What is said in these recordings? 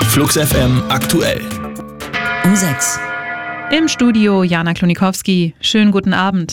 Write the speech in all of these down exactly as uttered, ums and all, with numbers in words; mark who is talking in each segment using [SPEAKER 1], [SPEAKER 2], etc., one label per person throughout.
[SPEAKER 1] Flux F M aktuell.
[SPEAKER 2] Um sechs.
[SPEAKER 3] Im Studio Jana Klonikowski. Schönen guten Abend.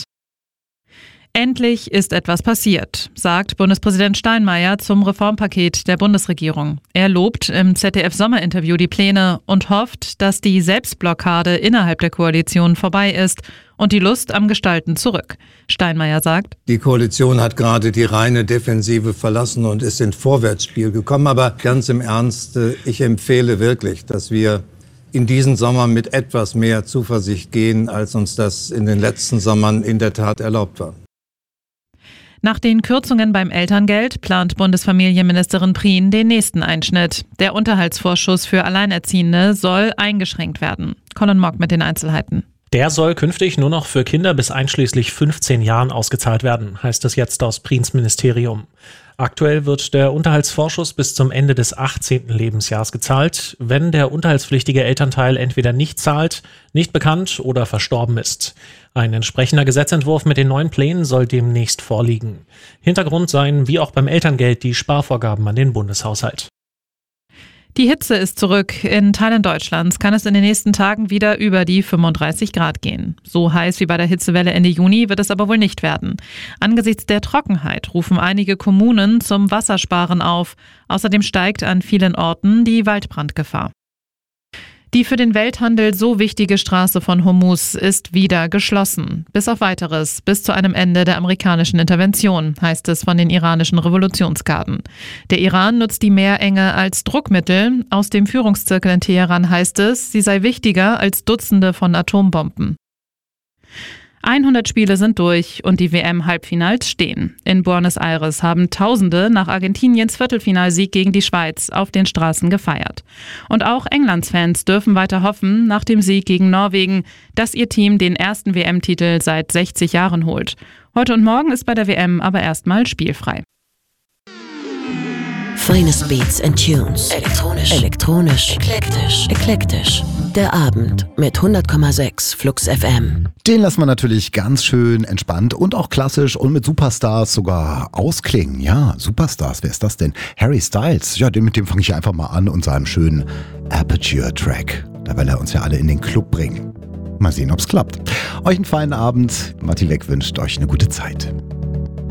[SPEAKER 3] Endlich ist etwas passiert, sagt Bundespräsident Steinmeier zum Reformpaket der Bundesregierung. Er lobt im Z D F-Sommerinterview die Pläne und hofft, dass die Selbstblockade innerhalb der Koalition vorbei ist und die Lust am Gestalten zurück. Steinmeier sagt:
[SPEAKER 4] Die Koalition hat gerade die reine Defensive verlassen und ist ins Vorwärtsspiel gekommen. Aber ganz im Ernst, ich empfehle wirklich, dass wir in diesen Sommer mit etwas mehr Zuversicht gehen, als uns das in den letzten Sommern in der Tat erlaubt war.
[SPEAKER 3] Nach den Kürzungen beim Elterngeld plant Bundesfamilienministerin Prien den nächsten Einschnitt. Der Unterhaltsvorschuss für Alleinerziehende soll eingeschränkt werden. Colin Mock mit den Einzelheiten.
[SPEAKER 5] Der soll künftig nur noch für Kinder bis einschließlich fünfzehn Jahren ausgezahlt werden, heißt es jetzt aus Priens Ministerium. Aktuell wird der Unterhaltsvorschuss bis zum Ende des achtzehnten Lebensjahres gezahlt, wenn der unterhaltspflichtige Elternteil entweder nicht zahlt, nicht bekannt oder verstorben ist. Ein entsprechender Gesetzentwurf mit den neuen Plänen soll demnächst vorliegen. Hintergrund seien, wie auch beim Elterngeld, die Sparvorgaben an den Bundeshaushalt.
[SPEAKER 3] Die Hitze ist zurück. In Teilen Deutschlands kann es in den nächsten Tagen wieder über die fünfunddreißig Grad gehen. So heiß wie bei der Hitzewelle Ende Juni wird es aber wohl nicht werden. Angesichts der Trockenheit rufen einige Kommunen zum Wassersparen auf. Außerdem steigt an vielen Orten die Waldbrandgefahr. Die für den Welthandel so wichtige Straße von Hormuz ist wieder geschlossen. Bis auf Weiteres, bis zu einem Ende der amerikanischen Intervention, heißt es von den iranischen Revolutionsgarden. Der Iran nutzt die Meerenge als Druckmittel. Aus dem Führungszirkel in Teheran heißt es, sie sei wichtiger als Dutzende von Atombomben. hundert Spiele sind durch und die W M-Halbfinals stehen. In Buenos Aires haben Tausende nach Argentiniens Viertelfinalsieg gegen die Schweiz auf den Straßen gefeiert. Und auch Englands Fans dürfen weiter hoffen, nach dem Sieg gegen Norwegen, dass ihr Team den ersten W M-Titel seit sechzig Jahren holt. Heute und morgen ist bei der W M aber erstmal spielfrei.
[SPEAKER 2] Finest Beats and Tunes. Elektronisch. Elektronisch. Eklektisch. Eklektisch. Der Abend mit hundert Komma sechs Flux F M.
[SPEAKER 6] Den lassen wir natürlich ganz schön entspannt und auch klassisch und mit Superstars sogar ausklingen. Ja, Superstars, wer ist das denn? Harry Styles. Ja, mit dem fange ich einfach mal an und seinem schönen Aperture-Track. Da will er uns ja alle in den Club bringen. Mal sehen, ob's klappt. Euch einen feinen Abend. Matti Leck wünscht euch eine gute Zeit.